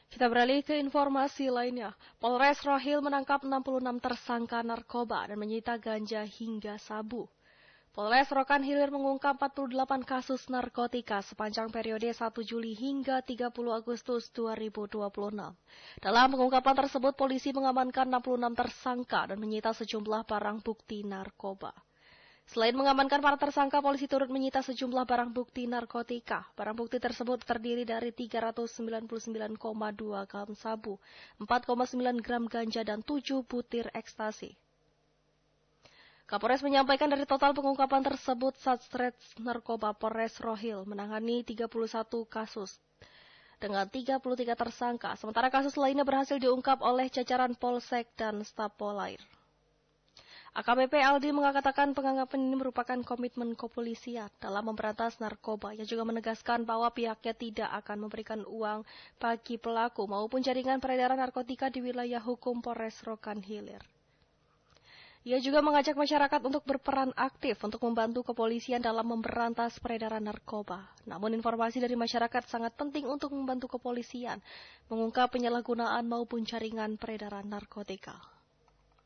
Kita beralih ke informasi lainnya. Polres Rohil menangkap 66 tersangka narkoba dan menyita ganja hingga sabu. Polres Rokan Hilir mengungkap 48 kasus narkotika sepanjang periode 1 Juli hingga 30 Agustus 2026. Dalam pengungkapan tersebut, polisi mengamankan 66 tersangka dan menyita sejumlah barang bukti narkoba. Selain mengamankan para tersangka, polisi turut menyita sejumlah barang bukti narkotika. Barang bukti tersebut terdiri dari 399,2 gram sabu, 4,9 gram ganja, dan 7 butir ekstasi. Kapolres menyampaikan dari total pengungkapan tersebut, Satres Narkoba Polres Rohil menangani 31 kasus dengan 33 tersangka, sementara kasus lainnya berhasil diungkap oleh jajaran Polsek dan staf Polair. AKBP Aldi mengatakan pengungkapan ini merupakan komitmen kepolisian dalam memberantas narkoba. Ia juga menegaskan bahwa pihaknya tidak akan memberikan uang bagi pelaku maupun jaringan peredaran narkotika di wilayah hukum Polres Rokan Hilir. Ia juga mengajak masyarakat untuk berperan aktif untuk membantu kepolisian dalam memberantas peredaran narkoba. Namun informasi dari masyarakat sangat penting untuk membantu kepolisian mengungkap penyalahgunaan maupun jaringan peredaran narkotika.